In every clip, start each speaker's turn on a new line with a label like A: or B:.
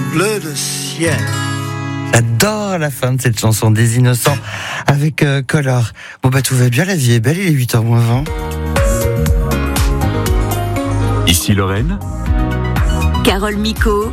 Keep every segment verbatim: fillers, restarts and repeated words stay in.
A: bleu de ciel.
B: J'adore la fin de cette chanson des Innocents avec euh, Color. Bon bah tout va bien, la vie est belle, il est huit heures moins vingt.
C: Ici Lorraine.
D: Carole Micot.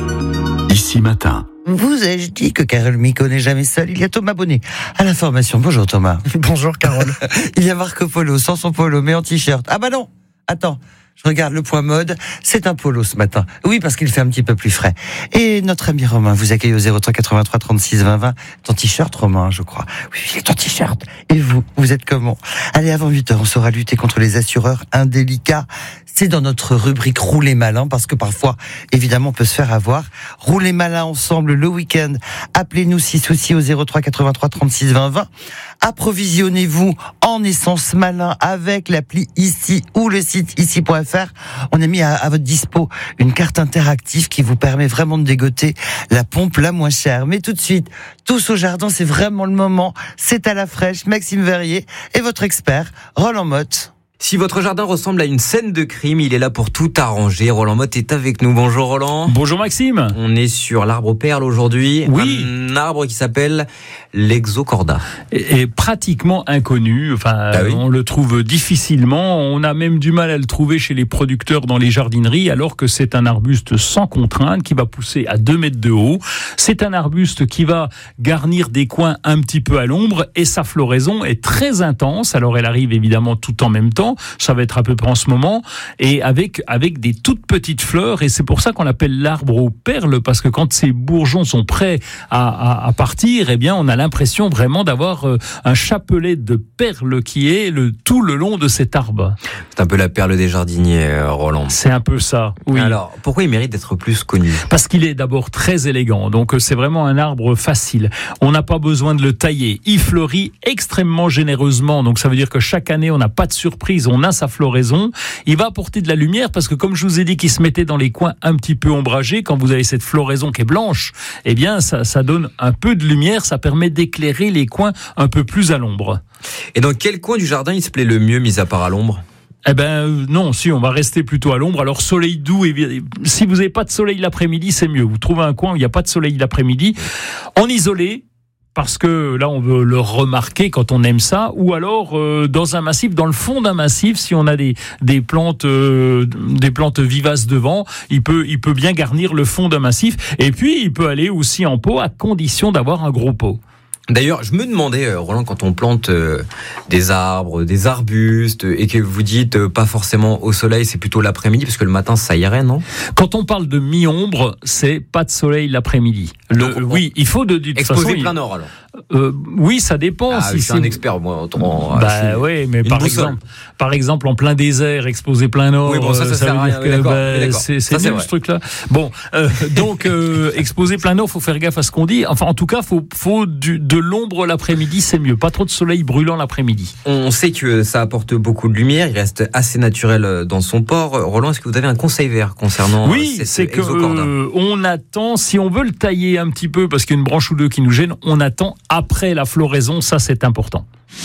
C: Ici Matin.
B: Vous ai-je dit que Carole Micot n'est jamais seule? Il y a Thomas Bonnet à l'information. Bonjour Thomas.
E: Bonjour Carole.
B: Il y a Marco Polo sans son polo mais en t-shirt. Ah bah non, attends. Je regarde le point mode, c'est un polo ce matin. Oui, parce qu'il fait un petit peu plus frais. Et notre ami Romain vous accueille au zéro trois quatre-vingt-trois trente-six vingt vingt. Ton t-shirt, Romain, je crois. Oui, il est ton t-shirt. Et vous, vous êtes comment? Allez, avant huit heures, on saura lutter contre les assureurs indélicats. C'est dans notre rubrique Rouler malin, parce que parfois, évidemment, on peut se faire avoir. Rouler malin ensemble le week-end. Appelez-nous si souci au zéro trois quatre-vingt-trois trente-six vingt vingt. Approvisionnez-vous en essence malin avec l'appli Ici ou le site ici point f r. On a mis à, à votre dispo une carte interactive qui vous permet vraiment de dégoter la pompe la moins chère. Mais tout de suite, tous au jardin, c'est vraiment le moment. C'est à la fraîche, Maxime Verrier et votre expert, Roland Motte.
F: Si votre jardin ressemble à une scène de crime, il est là pour tout arranger. Roland Motte est avec nous. Bonjour Roland.
E: Bonjour Maxime.
F: On est sur l'arbre aux perles aujourd'hui.
E: Oui.
F: Un arbre qui s'appelle l'Exocorda.
E: Et, et pratiquement inconnu. Enfin,
F: ah oui.
E: On le trouve difficilement. On a même du mal à le trouver chez les producteurs dans les jardineries, alors que c'est un arbuste sans contrainte qui va pousser à deux mètres de haut. C'est un arbuste qui va garnir des coins un petit peu à l'ombre et sa floraison est très intense. Alors elle arrive évidemment tout en même temps. Ça va être à peu près en ce moment, et avec avec des toutes petites fleurs, et c'est pour ça qu'on l'appelle l'arbre aux perles, parce que quand ces bourgeons sont prêts à, à, à partir, eh bien on a l'impression vraiment d'avoir un chapelet de perles qui est le, tout le long de cet arbre.
F: C'est un peu la perle des jardiniers, Roland.
E: C'est un peu ça, oui.
F: Alors, pourquoi il mérite d'être plus connu?
E: Parce qu'il est d'abord très élégant, donc c'est vraiment un arbre facile. On n'a pas besoin de le tailler. Il fleurit extrêmement généreusement, donc ça veut dire que chaque année on n'a pas de surprise. On a sa floraison, il va apporter de la lumière parce que comme je vous ai dit qu'il se mettait dans les coins un petit peu ombragés, quand vous avez cette floraison qui est blanche, eh bien ça, ça donne un peu de lumière, ça permet d'éclairer les coins un peu plus à l'ombre.
F: Et dans quel coin du jardin il se plaît le mieux, mis à part à l'ombre?
E: Eh ben non, si on va rester plutôt à l'ombre. Alors soleil doux, et si vous n'avez pas de soleil l'après-midi, c'est mieux. Vous trouvez un coin où il n'y a pas de soleil l'après-midi, en isolé. Parce que là, on veut le remarquer quand on aime ça, ou alors euh, dans un massif, dans le fond d'un massif, si on a des des plantes euh, des plantes vivaces devant, il peut il peut bien garnir le fond d'un massif. Et puis il peut aller aussi en pot à condition d'avoir un gros pot.
F: D'ailleurs, je me demandais, Roland, quand on plante euh, des arbres, des arbustes, et que vous dites euh, pas forcément au soleil, c'est plutôt l'après-midi, parce que le matin, ça irait, non?
E: Quand on parle de mi-ombre, c'est pas de soleil l'après-midi. Le,
F: Donc, on,
E: oui, il faut de, de toute
F: exposer
E: façon,
F: plein nord, alors.
E: Euh, oui, ça dépend.
F: Ah,
E: si
F: je suis
E: c'est...
F: un expert, moi. En,
E: bah oui, mais par
F: boussole.
E: exemple, par exemple, en plein désert, exposer plein nord,
F: oui, bon, ça, ça,
E: ça
F: sert
E: veut
F: à
E: dire
F: rien.
E: que
F: Oui,
E: bah,
F: d'accord,
E: c'est, c'est
F: ça, c'est
E: nul
F: vrai.
E: ce truc-là. Bon, euh, donc euh, exposer plein nord, faut faire gaffe à ce qu'on dit. Enfin, en tout cas, faut faut du, de l'ombre l'après-midi, c'est mieux. Pas trop de soleil brûlant l'après-midi.
F: On sait que ça apporte beaucoup de lumière. Il reste assez naturel dans son port. Roland, est-ce que vous avez un conseil vert concernant
E: Oui,
F: cette
E: c'est que
F: Exocorda?
E: euh, on attend, si on veut le tailler un petit peu, parce qu'il y a une branche ou deux qui nous gêne, on attend après la floraison. Ça, c'est important.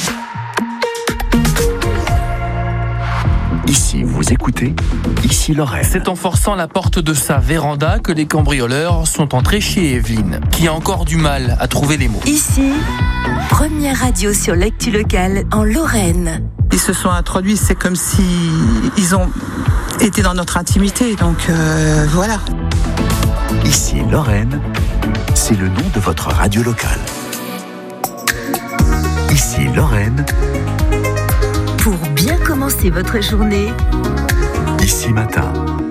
C: Ici, vous écoutez, ici Lorraine.
G: C'est en forçant la porte de sa véranda que les cambrioleurs sont entrés chez Evelyne, qui a encore du mal à trouver les mots.
D: Ici, première radio sur l'actu locale en Lorraine.
H: Ils se sont introduits, c'est comme si ils ont été dans notre intimité, donc euh, voilà.
C: Ici Lorraine, c'est le nom de votre radio locale. Ici Lorraine.
D: Pour bien commencer votre journée,
C: Ici Matin.